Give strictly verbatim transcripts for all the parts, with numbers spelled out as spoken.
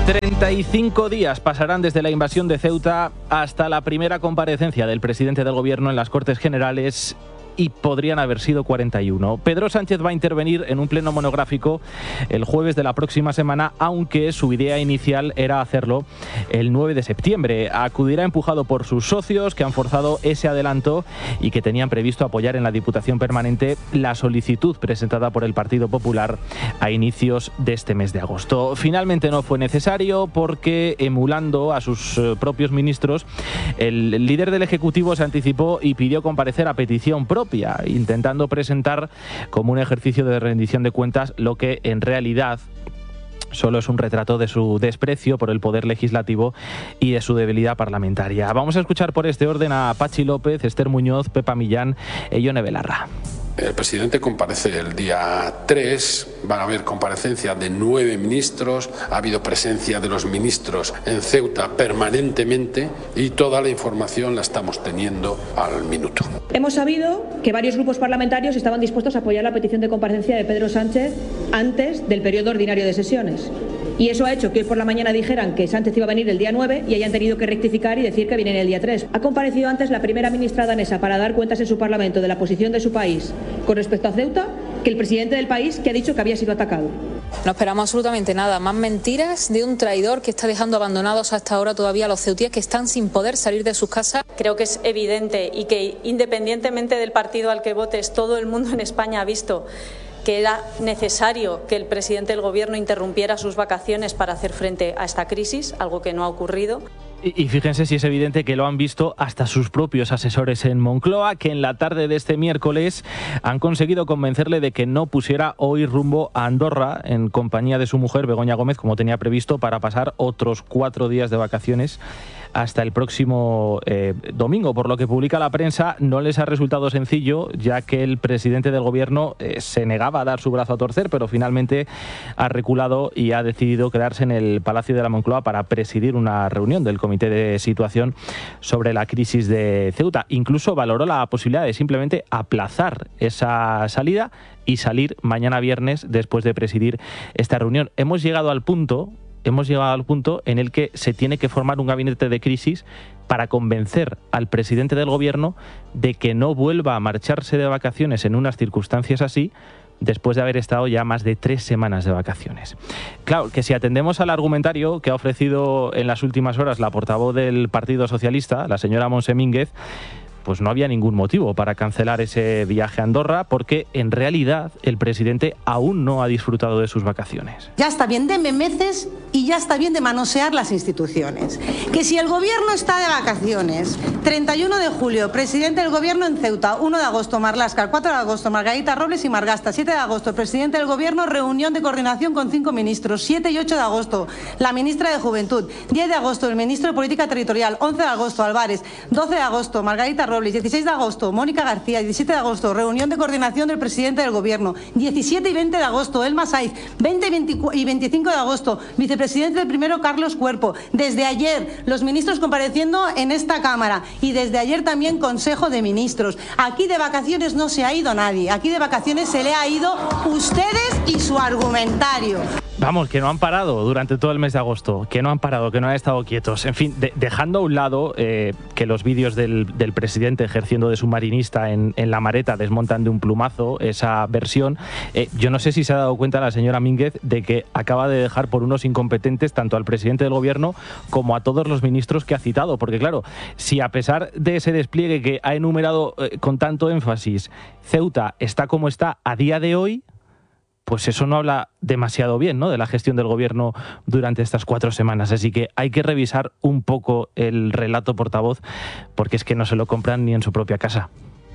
treinta y cinco días pasarán desde la invasión de Ceuta hasta la primera comparecencia del presidente del Gobierno en las Cortes Generales, y podrían haber sido cuarenta y uno. Pedro Sánchez va a intervenir en un pleno monográfico el jueves de la próxima semana, aunque su idea inicial era hacerlo el nueve de septiembre. Acudirá empujado por sus socios, que han forzado ese adelanto y que tenían previsto apoyar en la Diputación Permanente la solicitud presentada por el Partido Popular a inicios de este mes de agosto. Finalmente no fue necesario porque, emulando a sus propios ministros, el líder del Ejecutivo se anticipó y pidió comparecer a petición propia, intentando presentar como un ejercicio de rendición de cuentas lo que en realidad solo es un retrato de su desprecio por el poder legislativo y de su debilidad parlamentaria. Vamos a escuchar por este orden a Patxi López, Esther Muñoz, Pepa Millán e Ione Belarra. El presidente comparece el día tres, van a haber comparecencia de nueve ministros, ha habido presencia de los ministros en Ceuta permanentemente y toda la información la estamos teniendo al minuto. Hemos sabido que varios grupos parlamentarios estaban dispuestos a apoyar la petición de comparecencia de Pedro Sánchez antes del periodo ordinario de sesiones. Y eso ha hecho que hoy por la mañana dijeran que Sánchez iba a venir el día nueve y hayan tenido que rectificar y decir que viene el día tres. Ha comparecido antes la primera ministra danesa para dar cuentas en su Parlamento de la posición de su país con respecto a Ceuta que el presidente del país, que ha dicho que había sido atacado. No esperamos absolutamente nada, más mentiras de un traidor que está dejando abandonados hasta ahora todavía a los ceutíes que están sin poder salir de sus casas. Creo que es evidente y que independientemente del partido al que votes, todo el mundo en España ha visto que era necesario que el presidente del Gobierno interrumpiera sus vacaciones para hacer frente a esta crisis, algo que no ha ocurrido. Y fíjense si es evidente que lo han visto hasta sus propios asesores en Moncloa, que en la tarde de este miércoles han conseguido convencerle de que no pusiera hoy rumbo a Andorra en compañía de su mujer Begoña Gómez, como tenía previsto, para pasar otros cuatro días de vacaciones hasta el próximo eh, domingo. Por lo que publica la prensa, no les ha resultado sencillo, ya que el presidente del Gobierno eh, se negaba a dar su brazo a torcer, pero finalmente ha reculado y ha decidido quedarse en el Palacio de la Moncloa para presidir una reunión del Comité de Situación sobre la crisis de Ceuta. Incluso valoró la posibilidad de simplemente aplazar esa salida y salir mañana viernes después de presidir esta reunión. Hemos llegado al punto... Hemos llegado al punto en el que se tiene que formar un gabinete de crisis para convencer al presidente del Gobierno de que no vuelva a marcharse de vacaciones en unas circunstancias así, después de haber estado ya más de tres semanas de vacaciones. Claro, que si atendemos al argumentario que ha ofrecido en las últimas horas la portavoz del Partido Socialista, la señora Montse Mínguez, pues no había ningún motivo para cancelar ese viaje a Andorra, porque en realidad el presidente aún no ha disfrutado de sus vacaciones. Ya está bien de memeces y ya está bien de manosear las instituciones. Que si el gobierno está de vacaciones, treinta y uno de julio, presidente del gobierno en Ceuta, uno de agosto, Marlaska, cuatro de agosto, Margarita Robles y Margasta, siete de agosto, presidente del gobierno, reunión de coordinación con cinco ministros, siete y ocho de agosto, la ministra de Juventud, diez de agosto, el ministro de Política Territorial, once de agosto, Álvarez, doce de agosto, Margarita Robles, dieciséis de agosto, Mónica García, diecisiete de agosto, reunión de coordinación del presidente del gobierno, diecisiete y veinte de agosto, Elma Saiz, veinte y veinticinco de agosto, vicepresidente del primero, Carlos Cuerpo. Desde ayer, los ministros compareciendo en esta Cámara y desde ayer también Consejo de Ministros. Aquí de vacaciones no se ha ido nadie, aquí de vacaciones se le ha ido ustedes y su argumentario. Vamos, que no han parado durante todo el mes de agosto, que no han parado, que no han estado quietos. En fin, de, dejando a un lado eh, que los vídeos del, del presidente ejerciendo de submarinista en, en la Mareta desmontan de un plumazo esa versión, eh, yo no sé si se ha dado cuenta la señora Mínguez de que acaba de dejar por unos incompetentes tanto al presidente del Gobierno como a todos los ministros que ha citado. Porque claro, si a pesar de ese despliegue que ha enumerado eh, con tanto énfasis, Ceuta está como está a día de hoy, pues eso no habla demasiado bien, ¿no?, de la gestión del Gobierno durante estas cuatro semanas. Así que hay que revisar un poco el relato portavoz, porque es que no se lo compran ni en su propia casa.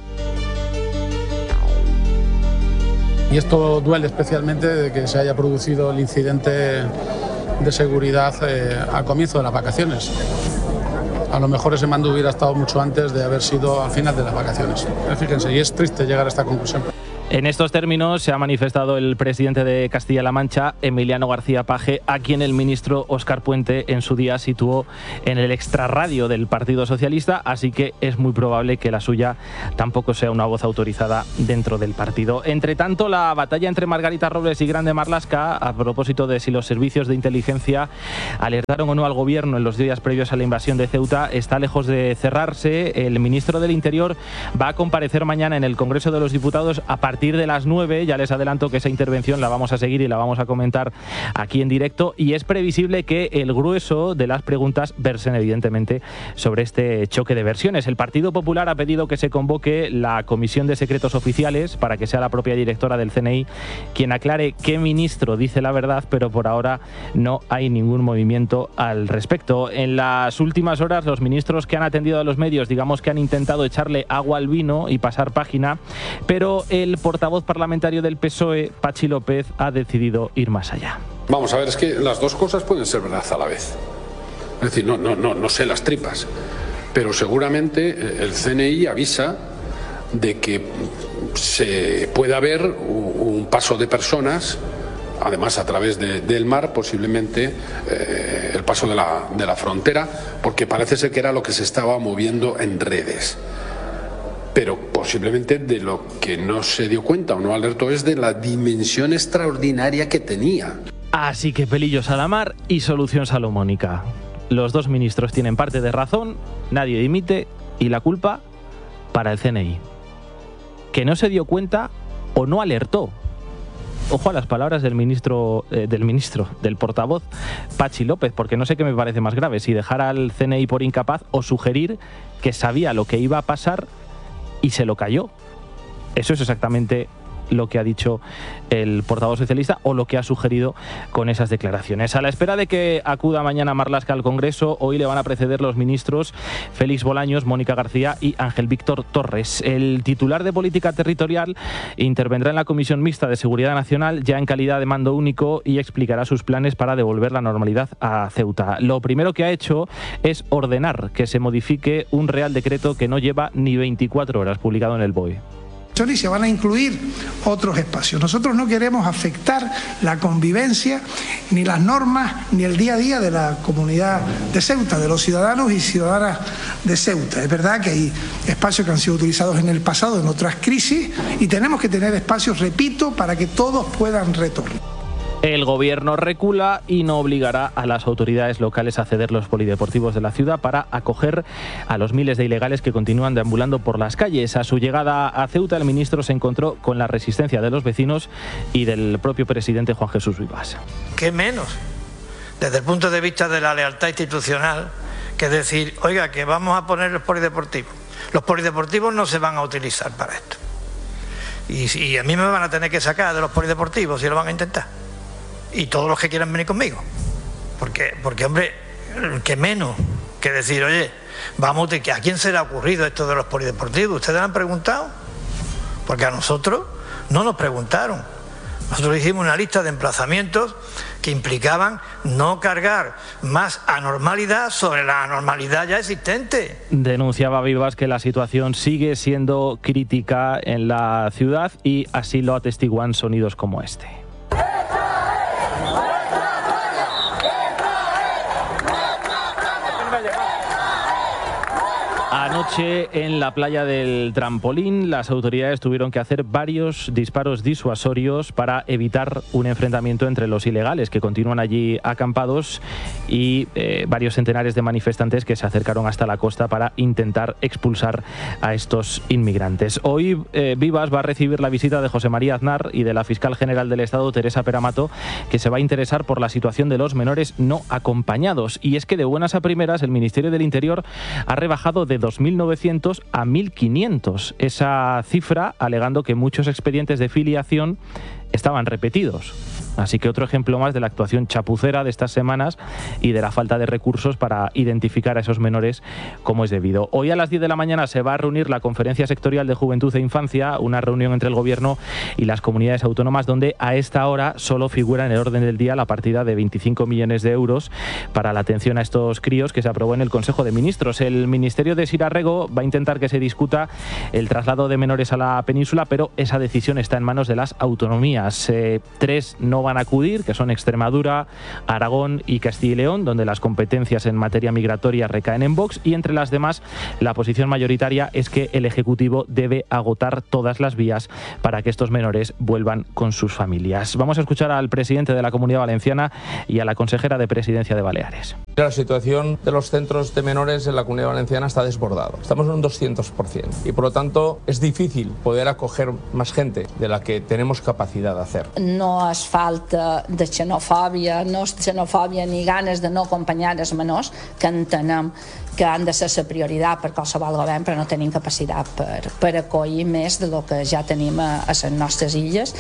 Y esto duele especialmente de que se haya producido el incidente de seguridad eh, al comienzo de las vacaciones. A lo mejor ese mando hubiera estado mucho antes de haber sido al final de las vacaciones. Fíjense, y es triste llegar a esta conclusión. En estos términos se ha manifestado el presidente de Castilla-La Mancha, Emiliano García Paje, a quien el ministro Óscar Puente en su día situó en el extrarradio del Partido Socialista, así que es muy probable que la suya tampoco sea una voz autorizada dentro del partido. Entre tanto, la batalla entre Margarita Robles y Grande Marlaska, a propósito de si los servicios de inteligencia alertaron o no al gobierno en los días previos a la invasión de Ceuta, está lejos de cerrarse. El ministro del Interior va a comparecer mañana en el Congreso de los Diputados a partir A partir de las nueve, ya les adelanto que esa intervención la vamos a seguir y la vamos a comentar aquí en directo, y es previsible que el grueso de las preguntas versen evidentemente sobre este choque de versiones. El Partido Popular ha pedido que se convoque la Comisión de Secretos Oficiales para que sea la propia directora del C N I quien aclare qué ministro dice la verdad, pero por ahora no hay ningún movimiento al respecto. En las últimas horas, los ministros que han atendido a los medios, digamos que han intentado echarle agua al vino y pasar página, pero el portavoz parlamentario del P S O E, Pachi López, ha decidido ir más allá. Vamos a ver, es que las dos cosas pueden ser verdad a la vez. Es decir, no, no, no, no sé las tripas, pero seguramente el C N I avisa de que se puede haber un paso de personas, además a través de, del mar, posiblemente eh, el paso de la, de la frontera, porque parece ser que era lo que se estaba moviendo en redes. Pero posiblemente de lo que no se dio cuenta o no alertó es de la dimensión extraordinaria que tenía. Así que pelillos a la mar y solución salomónica. Los dos ministros tienen parte de razón, nadie dimite y la culpa para el C N I. Que no se dio cuenta o no alertó. Ojo a las palabras del ministro, eh, del ministro, del portavoz Pachi López, porque no sé qué me parece más grave, si dejar al C N I por incapaz o sugerir que sabía lo que iba a pasar y se lo cayó. Eso es exactamente lo que ha dicho el portavoz socialista o lo que ha sugerido con esas declaraciones. A la espera de que acuda mañana Marlaska al Congreso, hoy le van a preceder los ministros Félix Bolaños, Mónica García y Ángel Víctor Torres. El titular de Política Territorial intervendrá en la Comisión Mixta de Seguridad Nacional ya en calidad de mando único y explicará sus planes para devolver la normalidad a Ceuta. Lo primero que ha hecho es ordenar que se modifique un Real Decreto que no lleva ni veinticuatro horas publicado en el B O E. Y se van a incluir otros espacios. Nosotros no queremos afectar la convivencia, ni las normas, ni el día a día de la comunidad de Ceuta, de los ciudadanos y ciudadanas de Ceuta. Es verdad que hay espacios que han sido utilizados en el pasado, en otras crisis, y tenemos que tener espacios, repito, para que todos puedan retornar. El gobierno recula y no obligará a las autoridades locales a ceder los polideportivos de la ciudad para acoger a los miles de ilegales que continúan deambulando por las calles. A su llegada a Ceuta, el ministro se encontró con la resistencia de los vecinos y del propio presidente Juan Jesús Vivas. ¿Qué menos? Desde el punto de vista de la lealtad institucional, que decir, oiga, que vamos a poner los polideportivos. Los polideportivos no se van a utilizar para esto. Y, y a mí me van a tener que sacar de los polideportivos si lo van a intentar. Y todos los que quieran venir conmigo. Porque, porque hombre, que menos que decir, oye, vamos, ¿a quién se le ha ocurrido esto de los polideportivos? ¿Ustedes han preguntado? Porque a nosotros no nos preguntaron. Nosotros hicimos una lista de emplazamientos que implicaban no cargar más anormalidad sobre la anormalidad ya existente. Denunciaba Vivas que la situación sigue siendo crítica en la ciudad y así lo atestiguan sonidos como este. Anoche en la playa del Trampolín las autoridades tuvieron que hacer varios disparos disuasorios para evitar un enfrentamiento entre los ilegales que continúan allí acampados y eh, varios centenares de manifestantes que se acercaron hasta la costa para intentar expulsar a estos inmigrantes. Hoy eh, Vivas va a recibir la visita de José María Aznar y de la fiscal general del Estado, Teresa Peramato, que se va a interesar por la situación de los menores no acompañados. Y es que de buenas a primeras el Ministerio del Interior ha rebajado de dos mil novecientos a mil quinientos esa cifra, alegando que muchos expedientes de filiación estaban repetidos. Así que otro ejemplo más de la actuación chapucera de estas semanas y de la falta de recursos para identificar a esos menores como es debido. Hoy a las diez de la mañana se va a reunir la Conferencia Sectorial de Juventud e Infancia, una reunión entre el Gobierno y las comunidades autónomas, donde a esta hora solo figura en el orden del día la partida de veinticinco millones de euros para la atención a estos críos que se aprobó en el Consejo de Ministros. El Ministerio de Sira Rego va a intentar que se discuta el traslado de menores a la península, pero esa decisión está en manos de las autonomías. Eh, tres no van a acudir, que son Extremadura, Aragón y Castilla y León, donde las competencias en materia migratoria recaen en Vox, y entre las demás la posición mayoritaria es que el Ejecutivo debe agotar todas las vías para que estos menores vuelvan con sus familias. Vamos a escuchar al presidente de la Comunidad Valenciana y a la consejera de Presidencia de Baleares. La situación de los centros de menores en la Comunidad Valenciana está desbordada. Estamos en un doscientos por ciento y por lo tanto es difícil poder acoger más gente de la que tenemos capacidad de hacer. No es falta de xenofòbia, no és xenofòbia ni ganes de no acompanyar els menors, que entenem que han de ser la prioritat per qualsevol govern, però no tenim capacitat per, per acollir més de lo que ja tenim a, a les nostres illes.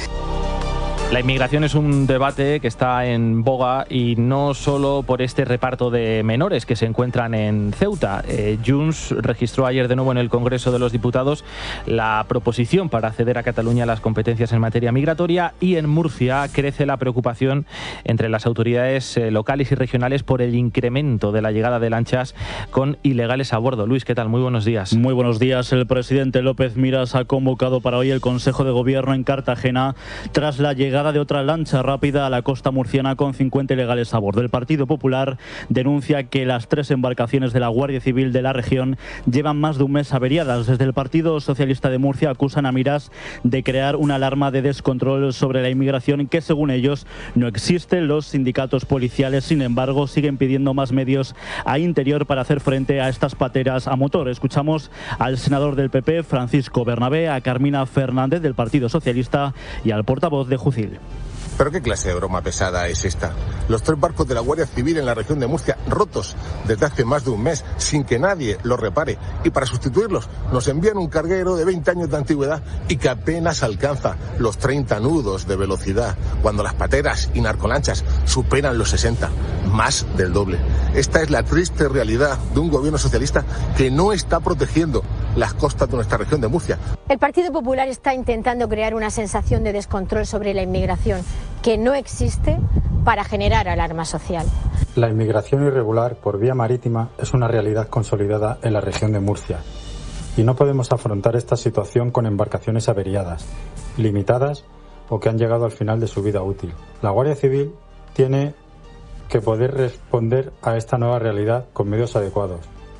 La inmigración es un debate que está en boga y no solo por este reparto de menores que se encuentran en Ceuta. Eh, Junts registró ayer de nuevo en el Congreso de los Diputados la proposición para ceder a Cataluña las competencias en materia migratoria, y en Murcia crece la preocupación entre las autoridades eh, locales y regionales por el incremento de la llegada de lanchas con ilegales a bordo. Luis, ¿qué tal? Muy buenos días. Muy buenos días. El presidente López Miras ha convocado para hoy el Consejo de Gobierno en Cartagena tras la llegada de otra lancha rápida a la costa murciana con cincuenta ilegales a bordo. El Partido Popular denuncia que las tres embarcaciones de la Guardia Civil de la región llevan más de un mes averiadas. Desde el Partido Socialista de Murcia acusan a Miras de crear una alarma de descontrol sobre la inmigración que, según ellos, no existe. Los sindicatos policiales, sin embargo, siguen pidiendo más medios a Interior para hacer frente a estas pateras a motor. Escuchamos al senador del P P, Francisco Bernabé, a Carmina Fernández del Partido Socialista y al portavoz de Jucil. ¿Pero qué clase de broma pesada es esta? Los tres barcos de la Guardia Civil en la región de Murcia rotos desde hace más de un mes sin que nadie los repare, y para sustituirlos nos envían un carguero de veinte años de antigüedad y que apenas alcanza los treinta nudos de velocidad, cuando las pateras y narcolanchas superan los sesenta, más del doble. Esta es la triste realidad de un gobierno socialista que no está protegiendo las costas de nuestra región de Murcia. El Partido Popular está intentando crear una sensación de descontrol sobre la inmigración que no existe para generar alarma social. La inmigración irregular por vía marítima es una realidad consolidada en la región de Murcia, y no podemos afrontar esta situación con embarcaciones averiadas, limitadas o que han llegado al final de su vida útil. La Guardia Civil tiene que poder responder a esta nueva realidad con medios adecuados.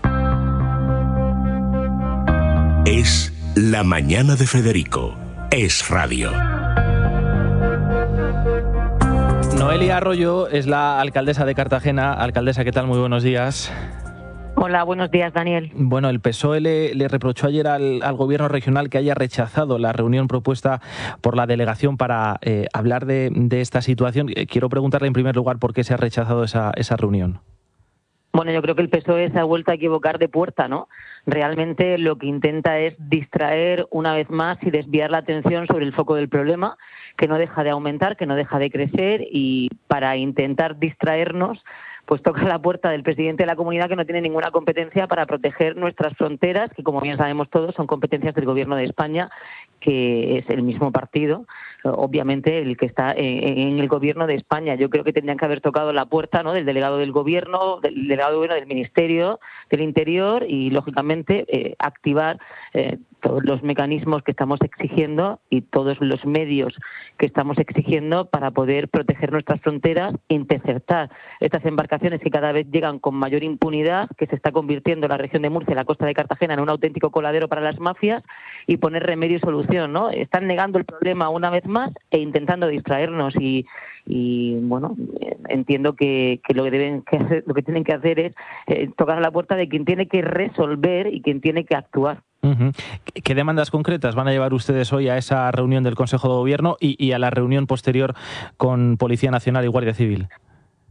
Es la mañana de Federico. Es radio. Noelia Arroyo es la alcaldesa de Cartagena. Alcaldesa, ¿qué tal? Muy buenos días. Hola, buenos días, Daniel. Bueno, el P S O E le, le reprochó ayer al, al gobierno regional que haya rechazado la reunión propuesta por la delegación para eh, hablar de, de esta situación. Quiero preguntarle en primer lugar por qué se ha rechazado esa, esa reunión. Bueno, yo creo que el P S O E se ha vuelto a equivocar de puerta, ¿no? Realmente lo que intenta es distraer una vez más y desviar la atención sobre el foco del problema, que no deja de aumentar, que no deja de crecer, y para intentar distraernos, pues toca la puerta del presidente de la comunidad, que no tiene ninguna competencia para proteger nuestras fronteras, que como bien sabemos todos son competencias del Gobierno de España, que es el mismo partido, obviamente, el que está en el Gobierno de España. Yo creo que tendrían que haber tocado la puerta, ¿no?, del delegado del Gobierno, del delegado del Gobierno del Ministerio del Interior, y lógicamente eh, activar eh, todos los mecanismos que estamos exigiendo y todos los medios que estamos exigiendo para poder proteger nuestras fronteras, interceptar estas embarcaciones que cada vez llegan con mayor impunidad, que se está convirtiendo la región de Murcia, la costa de Cartagena, en un auténtico coladero para las mafias, y poner remedio y solución, ¿no? Están negando el problema una vez más e intentando distraernos, y, y bueno, entiendo que, que lo que deben que hacer, lo que tienen que hacer es eh, tocar a la puerta de quien tiene que resolver y quien tiene que actuar. Uh-huh. ¿Qué demandas concretas van a llevar ustedes hoy a esa reunión del Consejo de Gobierno y, y a la reunión posterior con Policía Nacional y Guardia Civil?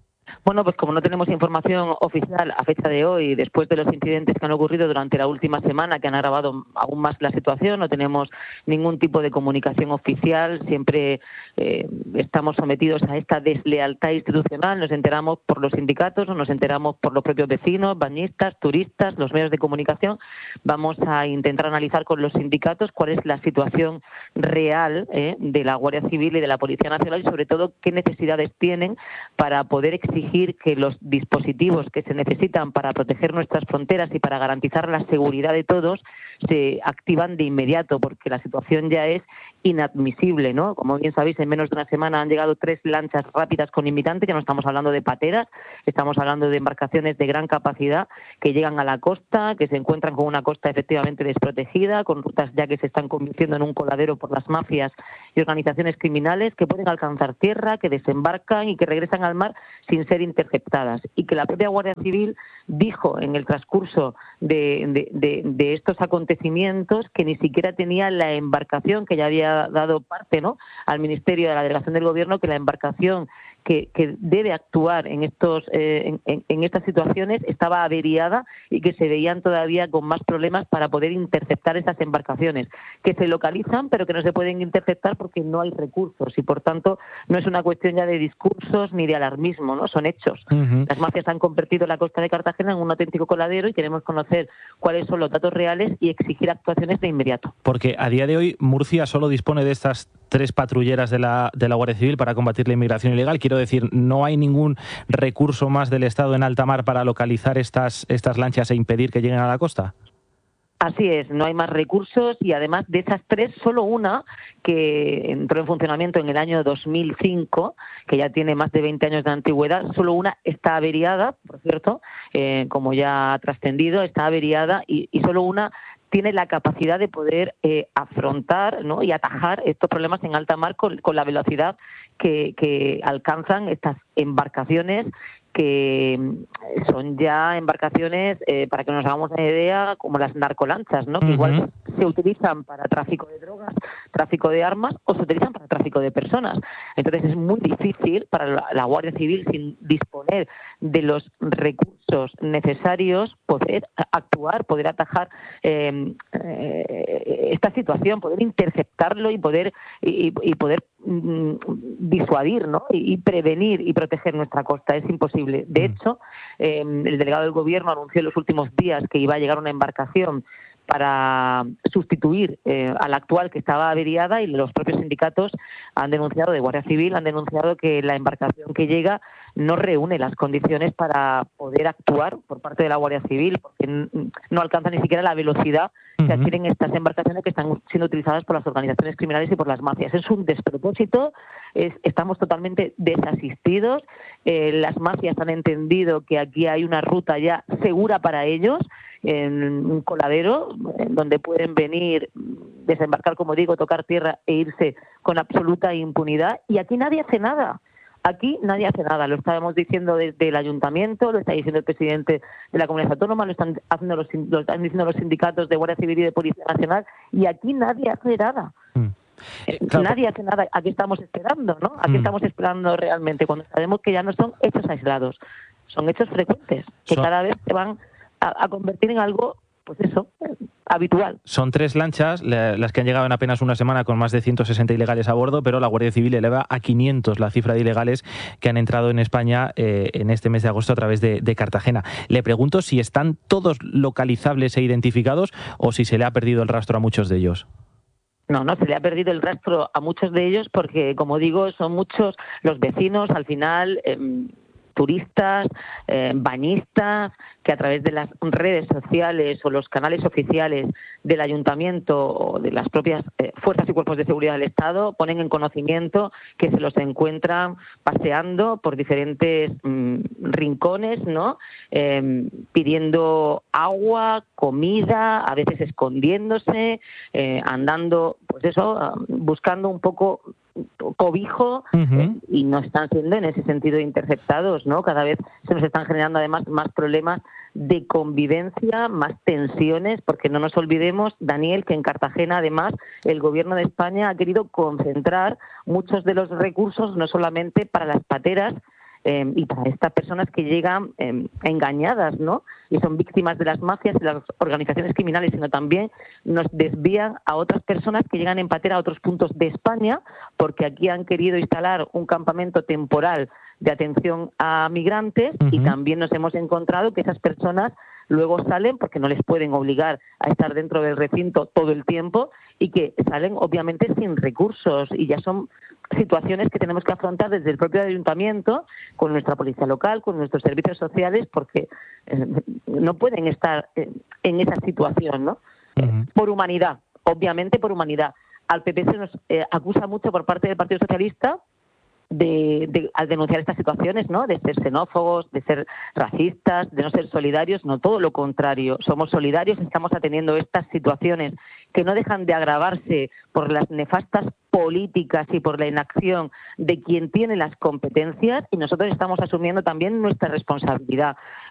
Bueno, pues como no tenemos información oficial a fecha de hoy, después de los incidentes que han ocurrido durante la última semana, que han agravado aún más la situación, no tenemos ningún tipo de comunicación oficial, siempre eh, estamos sometidos a esta deslealtad institucional, nos enteramos por los sindicatos o nos enteramos por los propios vecinos, bañistas, turistas, los medios de comunicación. Vamos a intentar analizar con los sindicatos cuál es la situación real eh, de la Guardia Civil y de la Policía Nacional y sobre todo qué necesidades tienen para poder exigir que los dispositivos que se necesitan para proteger nuestras fronteras y para garantizar la seguridad de todos se activan de inmediato, porque la situación ya es inadmisible, ¿no? Como bien sabéis, en menos de una semana han llegado tres lanchas rápidas con inmigrantes, ya no estamos hablando de pateras, estamos hablando de embarcaciones de gran capacidad que llegan a la costa, que se encuentran con una costa efectivamente desprotegida, con rutas ya que se están convirtiendo en un coladero por las mafias y organizaciones criminales, que pueden alcanzar tierra, que desembarcan y que regresan al mar sin ser interceptadas. Y que la propia Guardia Civil dijo en el transcurso de, de, de, de estos acontecimientos que ni siquiera tenía la embarcación, que ya había dado parte, ¿no?, al Ministerio de la Delegación del Gobierno, que la embarcación que, que debe actuar en estos eh, en, en estas situaciones estaba averiada y que se veían todavía con más problemas para poder interceptar esas embarcaciones, que se localizan pero que no se pueden interceptar porque no hay recursos y por tanto no es una cuestión ya de discursos ni de alarmismo, ¿no? Son hechos. Uh-huh. Las mafias han convertido la costa de Cartagena en un auténtico coladero y queremos conocer cuáles son los datos reales y exigir actuaciones de inmediato. Porque a día de hoy Murcia solo dispone de estas tres patrulleras de la, de la Guardia Civil para combatir la inmigración ilegal. Quiero decir, no hay ningún recurso más del Estado en alta mar para localizar estas, estas lanchas e impedir que lleguen a la costa. Así es, no hay más recursos y además de esas tres, solo una que entró en funcionamiento en el año dos mil cinco, que ya tiene más de veinte años de antigüedad, solo una está averiada, por cierto, eh, como ya ha trascendido, está averiada y, y solo una tiene la capacidad de poder eh, afrontar, ¿no?, y atajar estos problemas en alta mar con, con la velocidad que, que alcanzan estas embarcaciones, que son ya embarcaciones, eh, para que nos hagamos una idea, como las narcolanchas, ¿no?, que uh-huh. igual se utilizan para tráfico de drogas, tráfico de armas o se utilizan para tráfico de personas. Entonces es muy difícil para la, la Guardia Civil, sin disponer de los recursos necesarios, poder actuar, poder atajar eh, eh, esta situación, poder interceptarlo y poder y, y poder mm, disuadir, ¿no?, y, y prevenir y proteger nuestra costa. Es imposible. De hecho, eh, el delegado del Gobierno anunció en los últimos días que iba a llegar una embarcación para sustituir eh, a la actual que estaba averiada y los propios sindicatos han denunciado, de Guardia Civil, han denunciado que la embarcación que llega no reúne las condiciones para poder actuar por parte de la Guardia Civil, porque no alcanza ni siquiera la velocidad que uh-huh. adquieren estas embarcaciones que están siendo utilizadas por las organizaciones criminales y por las mafias. Es un despropósito, es, estamos totalmente desasistidos, eh, las mafias han entendido que aquí hay una ruta ya segura para ellos, en un coladero en donde pueden venir, desembarcar, como digo, tocar tierra e irse con absoluta impunidad, y aquí nadie hace nada. Aquí nadie hace nada, lo estábamos diciendo desde el ayuntamiento, lo está diciendo el presidente de la comunidad autónoma, lo están haciendo los, lo están diciendo los sindicatos de Guardia Civil y de Policía Nacional, y aquí nadie hace nada. Mm. Eh, claro. Nadie hace nada. ¿A qué estamos esperando, no? ¿A qué mm. estamos esperando realmente? Cuando sabemos que ya no son hechos aislados, son hechos frecuentes, que son... cada vez se van a, a convertir en algo, pues eso, habitual. Son tres lanchas las que han llegado en apenas una semana con más de ciento sesenta ilegales a bordo, pero la Guardia Civil eleva a quinientos la cifra de ilegales que han entrado en España eh, en este mes de agosto a través de, de Cartagena. Le pregunto si están todos localizables e identificados o si se le ha perdido el rastro a muchos de ellos. No, no, se le ha perdido el rastro a muchos de ellos porque, como digo, son muchos los vecinos, al final... Eh, turistas, eh, bañistas, que a través de las redes sociales o los canales oficiales del ayuntamiento o de las propias eh, fuerzas y cuerpos de seguridad del Estado ponen en conocimiento que se los encuentran paseando por diferentes mm, rincones, ¿no? Eh, pidiendo agua, comida, a veces escondiéndose, eh, andando, pues eso, buscando un poco cobijo, uh-huh. eh, y no están siendo en ese sentido interceptados, ¿no? Cada vez se nos están generando además más problemas de convivencia, más tensiones, porque no nos olvidemos, Daniel, que en Cartagena además el Gobierno de España ha querido concentrar muchos de los recursos no solamente para las pateras eh, y para estas personas que llegan eh, engañadas, ¿no? Y son víctimas de las mafias y las organizaciones criminales, sino también nos desvían a otras personas que llegan en patera a otros puntos de España, porque aquí han querido instalar un campamento temporal de atención a migrantes. Uh-huh. Y también nos hemos encontrado que esas personas luego salen porque no les pueden obligar a estar dentro del recinto todo el tiempo y que salen obviamente sin recursos, y ya son situaciones que tenemos que afrontar desde el propio ayuntamiento, con nuestra policía local, con nuestros servicios sociales, porque eh, no pueden estar eh, en esa situación, ¿no? Uh-huh. Por humanidad, obviamente por humanidad. Al P P se nos eh, acusa mucho por parte del Partido Socialista De, de, al denunciar estas situaciones, ¿no? De ser xenófobos, de ser racistas, de no ser solidarios. No, todo lo contrario. Somos solidarios, estamos atendiendo estas situaciones que no dejan de agravarse por las nefastas políticas y por la inacción de quien tiene las competencias, y nosotros estamos asumiendo también nuestra responsabilidad.